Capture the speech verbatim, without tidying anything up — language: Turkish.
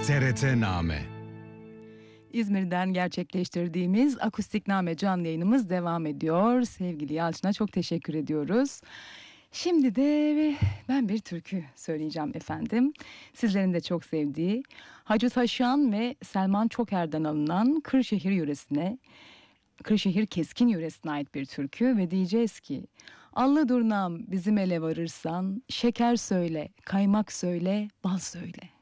T R T Name. İzmir'den gerçekleştirdiğimiz Akustikname canlı yayınımız devam ediyor. Sevgili Yalçın'a çok teşekkür ediyoruz. Şimdi de ben bir türkü söyleyeceğim efendim. Sizlerin de çok sevdiği Hacı Taşyan ve Selman Çoker'den alınan Kırşehir yöresine, Kırşehir Keskin yöresine ait bir türkü ve diyeceğiz ki: Allı durnam bizim ele varırsan, şeker söyle, kaymak söyle, bal söyle.